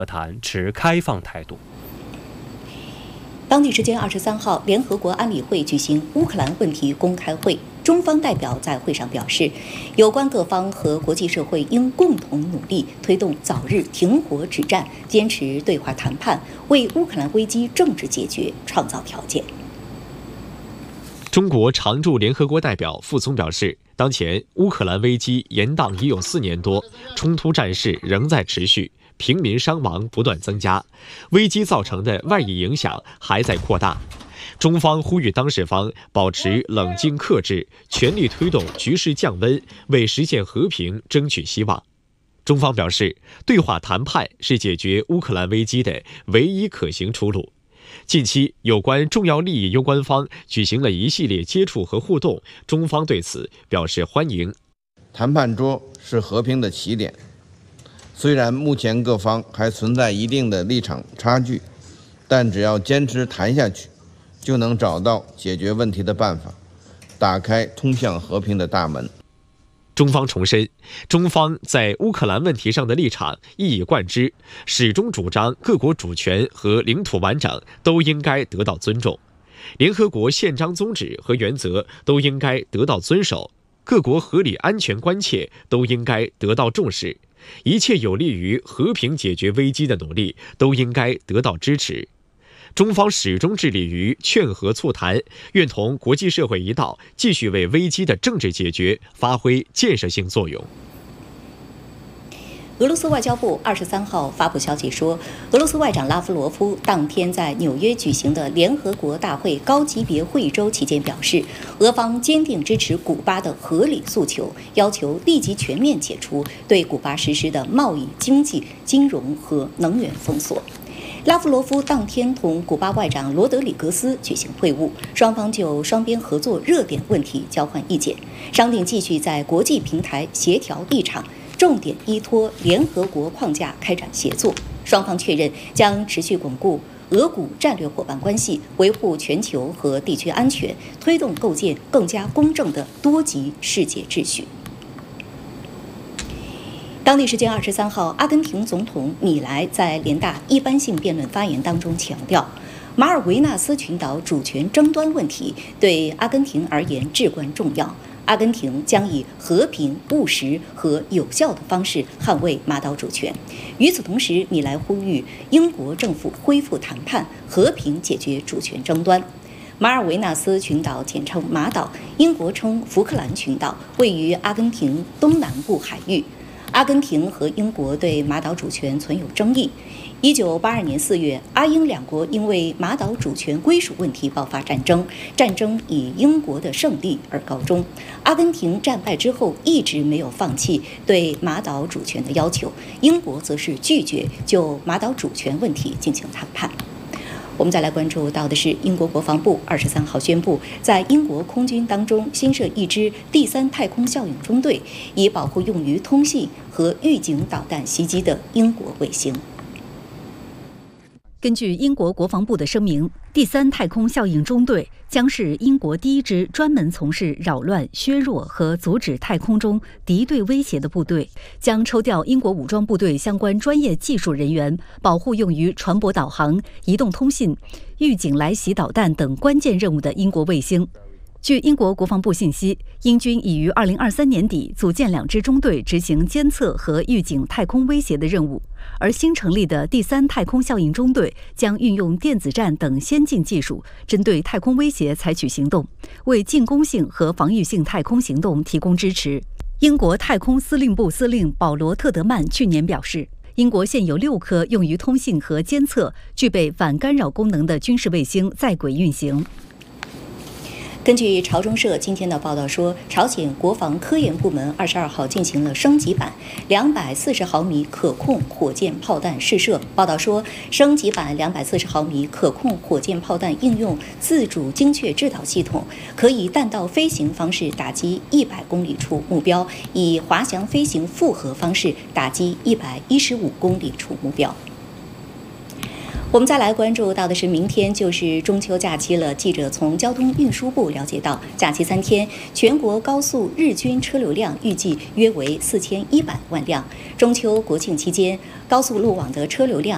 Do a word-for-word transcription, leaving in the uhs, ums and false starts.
和谈持开放态度。 当地时间二十三号，联合国安理会举行乌克兰问题公开会。中方代表在会上表示，有关各方和国际社会应共同努力，推动早日停火止战，坚持对话谈判，为乌克兰危机政治解决创造条件。 中国常驻联合国代表傅聪表示，当前乌克兰危机延宕已有四年多，冲突战事仍在持续，平民伤亡不断增加，危机造成的外溢影响还在扩大。中方呼吁当事方保持冷静克制，全力推动局势降温，为实现和平争取希望。中方表示，对话谈判是解决乌克兰危机的唯一可行出路。近期，有关重要利益攸关方举行了一系列接触和互动，中方对此表示欢迎。 谈判桌是和平的起点，虽然目前各方还存在一定的立场差距，但只要坚持谈下去，就能找到解决问题的办法，打开通向和平的大门。 中方重申，中方在乌克兰问题上的立场一以贯之，始终主张各国主权和领土完整都应该得到尊重，联合国宪章宗旨和原则都应该得到遵守，各国合理安全关切都应该得到重视，一切有利于和平解决危机的努力都应该得到支持。中方始终致力于劝和促谈，愿同国际社会一道，继续为危机的政治解决发挥建设性作用。 俄罗斯外交部二十三号发布消息说，俄罗斯外长拉夫罗夫当天在纽约举行的联合国大会高级别会议周期间表示，俄方坚定支持古巴的合理诉求，要求立即全面解除对古巴实施的贸易、经济、金融和能源封锁。拉夫罗夫当天同古巴外长罗德里格斯举行会晤，双方就双边合作热点问题交换意见，商定继续在国际平台协调立场，重点依托联合国框架开展协作。双方确认将持续巩固俄古战略伙伴关系，维护全球和地区安全，推动构建更加公正的多极世界秩序。当地时间二十三号，阿根廷总统米莱在联大一般性辩论发言当中强调，马尔维纳斯群岛主权争端问题对阿根廷而言至关重要。阿根廷将以和平、务实和有效的方式捍卫马岛主权。与此同时，米莱呼吁英国政府恢复谈判，和平解决主权争端。马尔维纳斯群岛简称马岛，英国称福克兰群岛，位于阿根廷东南部海域。阿根廷和英国对马岛主权存有争议。一九八二年四月，阿英两国因为马岛主权归属问题爆发战争，战争以英国的胜利而告终。阿根廷战败之后一直没有放弃对马岛主权的要求，英国则是拒绝就马岛主权问题进行谈判。我们再来关注到的是，英国国防部二十三号宣布，在英国空军当中新设一支第三太空效应中队，以保护用于通信和预警导弹袭击的英国卫星。 根据英国国防部的声明，第三太空效应中队将是英国第一支专门从事扰乱、削弱和阻止太空中敌对威胁的部队，将抽调英国武装部队相关专业技术人员，保护用于船舶导航、移动通信、预警来袭导弹等关键任务的英国卫星。据英国国防部信息，英军已于二零二三年底组建两支中队，执行监测和预警太空威胁的任务。而新成立的第三太空效应中队将运用电子战等先进技术，针对太空威胁采取行动，为进攻性和防御性太空行动提供支持。英国太空司令部司令保罗·特德曼去年表示，英国现有六颗用于通信和监测、具备反干扰功能的军事卫星在轨运行。 根据朝中社今天的报道说，朝鲜国防科研部门二十二号进行了升级版两百四十毫米可控火箭炮弹试射。报道说，升级版两百四十毫米可控火箭炮弹应用自主精确制导系统，可以弹道飞行方式打击一百公里处目标，以滑翔飞行复合方式打击一百一十五公里处目标。我们再来关注到的是，明天就是中秋假期了。记者从交通运输部了解到，假期三天，全国高速日均车流量预计约为四千一百万辆。中秋国庆期间，高速路网的车流量